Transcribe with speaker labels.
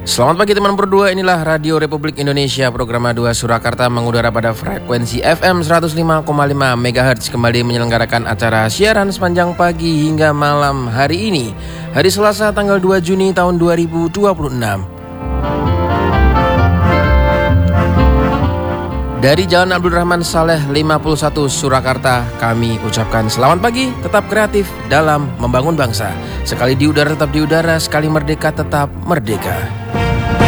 Speaker 1: Selamat pagi teman berdua, inilah Radio Republik Indonesia, program A2 Surakarta mengudara pada frekuensi FM 105,5 MHz kembali menyelenggarakan acara siaran sepanjang pagi hingga malam hari ini, hari Selasa tanggal 2 Juni tahun 2026. Dari Jalan Abdul Rahman Saleh 51 Surakarta, kami ucapkan selamat pagi, tetap kreatif dalam membangun bangsa. Sekali di udara tetap di udara, sekali merdeka tetap merdeka.